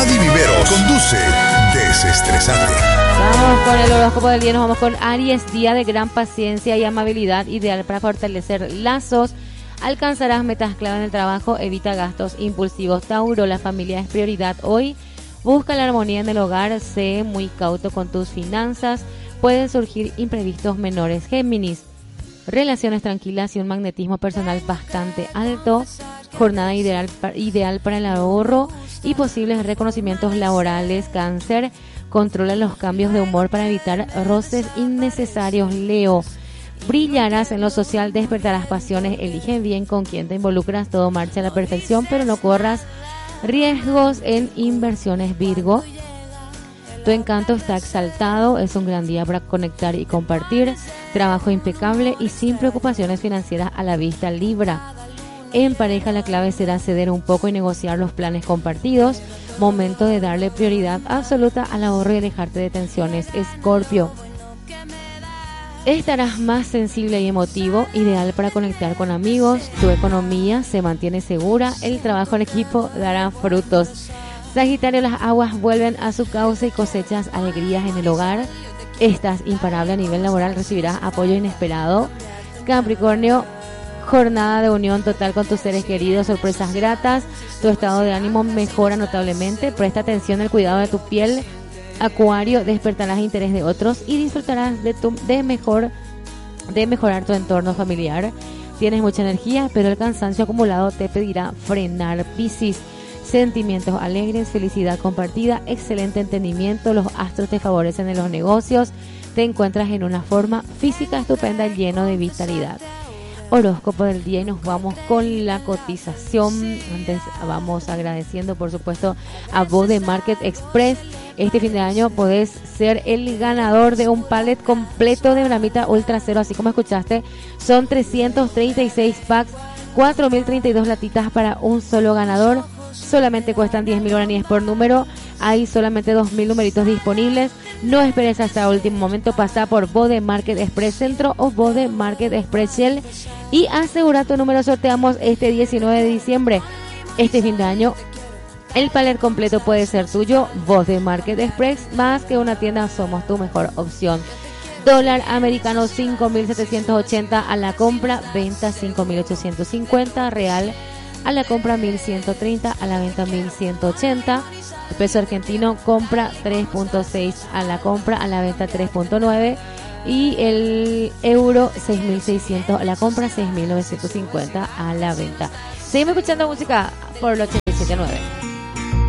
Adi Viveros conduce Desestresate. Vamos con el horóscopo del día. Nos vamos con Aries, día de gran paciencia y amabilidad, ideal para fortalecer lazos. Alcanzarás metas clave en el trabajo, evita gastos impulsivos. Tauro, la familia es prioridad hoy. Busca la armonía en el hogar, sé muy cauto con tus finanzas. Pueden surgir imprevistos menores. Géminis, relaciones tranquilas y un magnetismo personal bastante alto. Jornada ideal para el ahorro y posibles reconocimientos laborales. Cáncer, controla los cambios de humor para evitar roces innecesarios. Leo, brillarás en lo social, despertarás pasiones, elige bien con quién te involucras, todo marcha a la perfección, pero no corras riesgos en inversiones. Virgo, tu encanto está exaltado, es un gran día para conectar y compartir, trabajo impecable y sin preocupaciones financieras a la vista. Libra, en pareja la clave será ceder un poco y negociar los planes compartidos, momento de darle prioridad absoluta al ahorro y alejarte de tensiones. Escorpio, estarás más sensible y emotivo, ideal para conectar con amigos, tu economía se mantiene segura, el trabajo en equipo dará frutos. Sagitario, las aguas vuelven a su cauce y cosechas alegrías en el hogar, estás imparable a nivel laboral, recibirás apoyo inesperado. Capricornio, jornada de unión total con tus seres queridos, sorpresas gratas, tu estado de ánimo mejora notablemente, presta atención al cuidado de tu piel. Acuario, despertarás interés de otros y disfrutarás de mejorar tu entorno familiar. Tienes mucha energía, pero el cansancio acumulado te pedirá frenar. Piscis, sentimientos alegres, felicidad compartida, excelente entendimiento, los astros te favorecen en los negocios, te encuentras en una forma física estupenda, lleno de vitalidad. Horóscopo del día y nos vamos con la cotización. Antes vamos agradeciendo por supuesto a Bode Market Express. Este fin de año podés ser el ganador de un pallet completo de Bramita Ultra Cero, así como escuchaste. Son 336 packs, 4.032 latitas para un solo ganador. Solamente cuestan 10.000 guaraníes por número. Hay solamente 2.000 numeritos disponibles. No esperes hasta el último momento. Pasa por Bode Market Express Centro o Bode Market Express Shell y asegura tu número. Sorteamos este 19 de diciembre. Este fin de año el palet completo puede ser tuyo. Bode Market Express, más que una tienda, somos tu mejor opción. Dólar americano 5.780 a la compra, venta 5.850. Real a la compra 1.130, a la venta 1.180. El peso argentino, compra 3.6 a la compra, a la venta 3.9. Y el euro 6.600 a la compra, 6.950 a la venta. Seguimos escuchando música por el 87.9.